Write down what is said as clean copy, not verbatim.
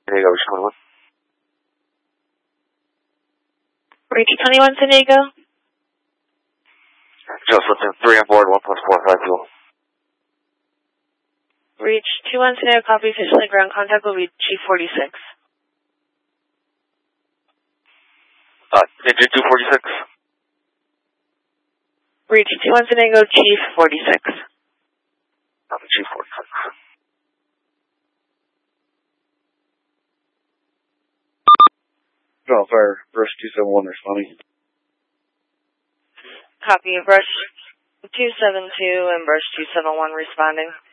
There you go, Sean. Reach 21 San Diego. Just listen, 3 on board, 1 plus 4, 5 fuel. Reach 21 San Diego, copy, officially ground contact will be G46. Engine 246. Reach 21 San Diego, G46. G46. Draw fire, brush 271 responding. Copy, brush 272 and brush 271 responding.